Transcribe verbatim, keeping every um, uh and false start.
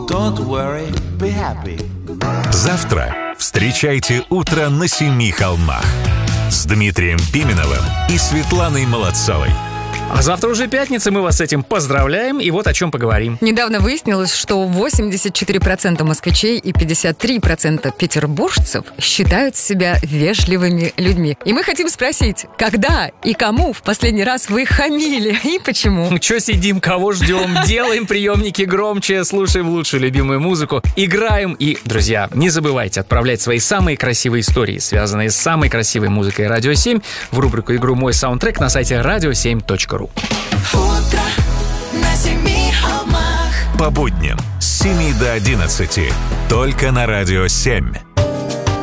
Don't worry, be happy. Завтра встречайте утро на семи холмах с Дмитрием Пименовым и Светланой Молодцовой. А завтра уже пятница, мы вас с этим поздравляем, и вот о чем поговорим. Недавно выяснилось, что восемьдесят четыре процента москвичей и пятьдесят три процента петербуржцев считают себя вежливыми людьми. И мы хотим спросить, когда и кому в последний раз вы хамили и почему? Че сидим, кого ждем, делаем приемники громче, слушаем лучшую любимую музыку, играем. И, друзья, не забывайте отправлять свои самые красивые истории, связанные с самой красивой музыкой «Радио семь», в рубрику «Игру Мой саундтрек» на сайте радио семь точка ру. Утро на семи холмах. По будням с семи до одиннадцати только на Радио семь.